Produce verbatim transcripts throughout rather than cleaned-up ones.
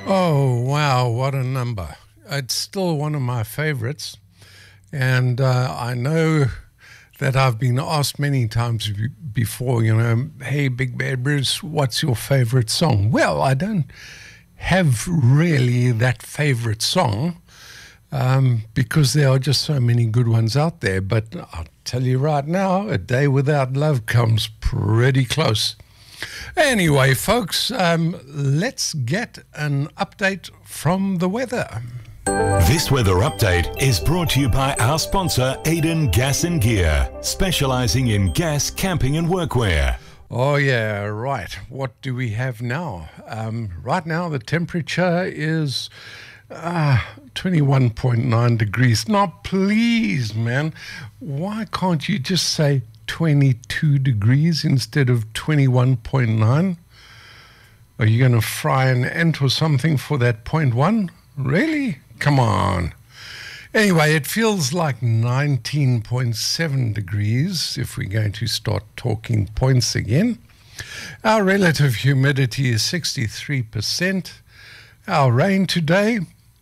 Oh, wow, what a number. It's still one of my favorites. And uh, I know that I've been asked many times be- before, you know, hey, Big Bad Bruce, what's your favorite song? Well, I don't have really that favorite song um, because there are just so many good ones out there. But I'll tell you right now, A Day Without Love comes pretty close. Anyway, folks, um, let's get an update from the weather. This weather update is brought to you by our sponsor, Aiden Gas and Gear, specializing in gas, camping and workwear. Oh, yeah, right. What do we have now? Um, right now, the temperature is uh, twenty-one point nine degrees. Now, please, man, why can't you just say twenty-two degrees instead of twenty-one point nine? Are you going to fry an ant or something for that point one? Really? Come on. Anyway, it feels like nineteen point seven degrees if we're going to start talking points again. Our relative humidity is sixty-three percent. Our rain today,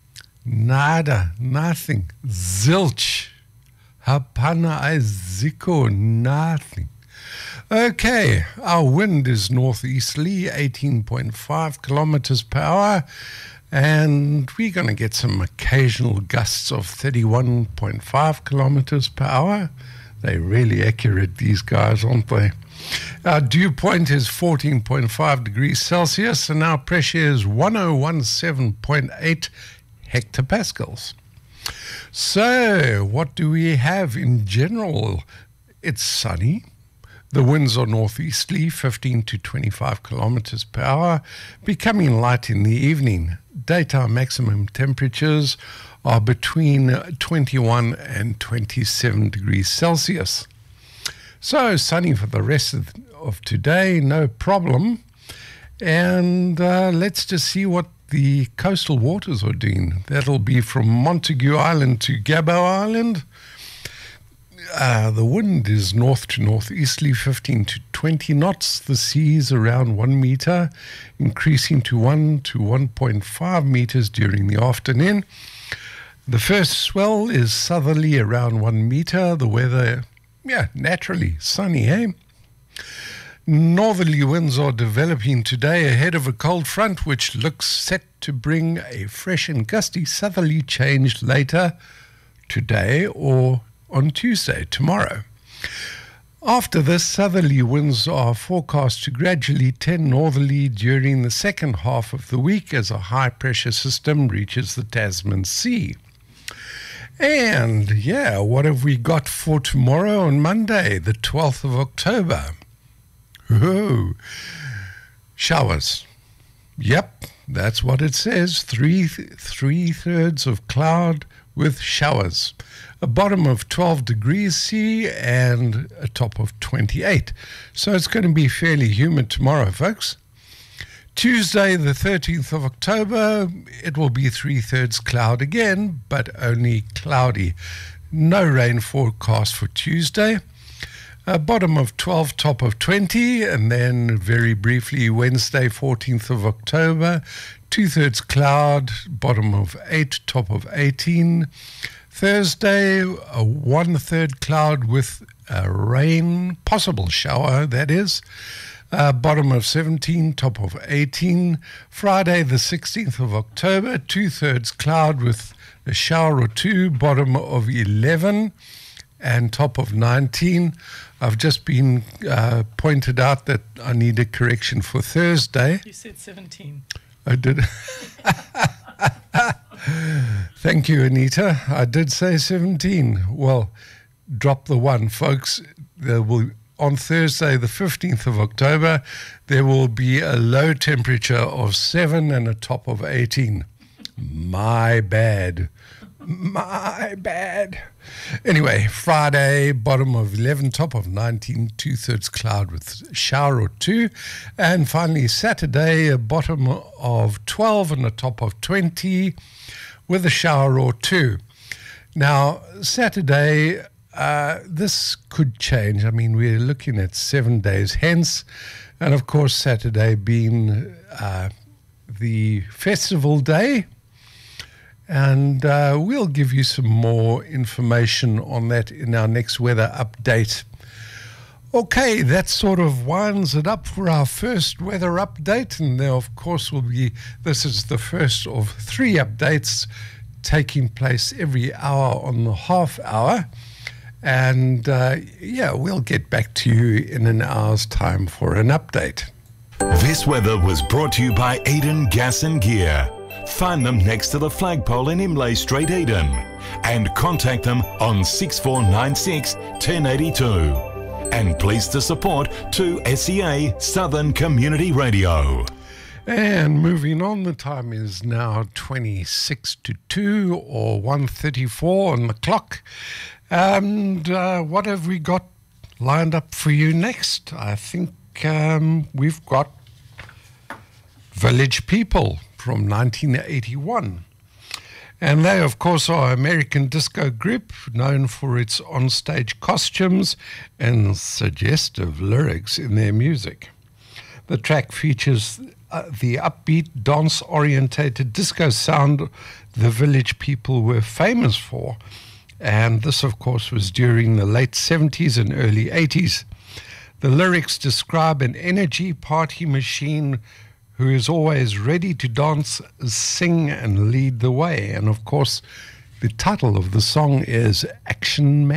nada, nothing, zilch. Hapana ziko, nothing. Okay, our wind is northeasterly, eighteen point five kilometers per hour. And we're going to get some occasional gusts of thirty-one point five kilometers per hour. They're really accurate, these guys, aren't they? Our dew point is fourteen point five degrees Celsius, and our pressure is one thousand seventeen point eight hectopascals. So, what do we have in general? It's sunny. The winds are northeasterly, fifteen to twenty-five kilometers per hour, becoming light in the evening. Daytime maximum temperatures are between twenty-one and twenty-seven degrees Celsius. So sunny for the rest of, of today, no problem. And uh, let's just see what the coastal waters are doing. That'll be from Montague Island to Gabo Island. Uh, the wind is north to northeasterly, fifteen to twenty knots. The sea is around one meter, increasing to one to one point five meters during the afternoon. The first swell is southerly around one meter. The weather, yeah, naturally sunny, eh? Northerly winds are developing today ahead of a cold front, which looks set to bring a fresh and gusty southerly change later today or on Tuesday, tomorrow. After this, southerly winds are forecast to gradually turn northerly during the second half of the week as a high-pressure system reaches the Tasman Sea. And, yeah, what have we got for tomorrow on Monday, the twelfth of October? Oh, showers. Yep, that's what it says. Three, three-thirds of cloud with showers. A bottom of twelve degrees C and a top of twenty-eight. So it's going to be fairly humid tomorrow, folks. Tuesday, the thirteenth of October, it will be three-thirds cloud again, but only cloudy. No rain forecast for Tuesday. A bottom of twelve, top of twenty, and then very briefly, Wednesday, fourteenth of October, two-thirds cloud, bottom of eight, top of eighteen. Thursday, a one-third cloud with a rain, possible shower, that is. Uh, bottom of seventeen, top of eighteen. Friday, the sixteenth of October, two-thirds cloud with a shower or two, bottom of eleven and top of nineteen. I've just been uh, pointed out that I need a correction for Thursday. You said seventeen. I did. Thank you, Anita. I did say seventeen. Well, drop the one, folks. There will, on Thursday, the fifteenth of October, there will be a low temperature of seven and a top of eighteen. My bad. My bad. Anyway, Friday, bottom of eleven, top of nineteen, two-thirds cloud with shower or two. And finally, Saturday, a bottom of twelve and a top of twenty with a shower or two. Now, Saturday, uh, this could change. I mean, we're looking at seven days hence. And, of course, Saturday being uh, the festival day. And uh, we'll give you some more information on that in our next weather update. Okay, that sort of winds it up for our first weather update. And there, of course, will be, this is the first of three updates taking place every hour on the half hour. And uh, yeah, we'll get back to you in an hour's time for an update. This weather was brought to you by Eden Gas and Gear. Find them next to the flagpole in Imlay Street, Eden, and contact them on six four nine six, one zero eight two. And pleased to support two S E A Southern Community Radio. And moving on, the time is now twenty-six to two or one thirty-four on the clock. And uh, what have we got lined up for you next? I think um, we've got Village People from nineteen eighty-one. And they, of course, are an American disco group known for its onstage costumes and suggestive lyrics in their music. The track features uh, the upbeat, dance-orientated disco sound the Village People were famous for. And this, of course, was during the late seventies and early eighties. The lyrics describe an energy party machine who is always ready to dance, sing, and lead the way. And, of course, the title of the song is Action Man.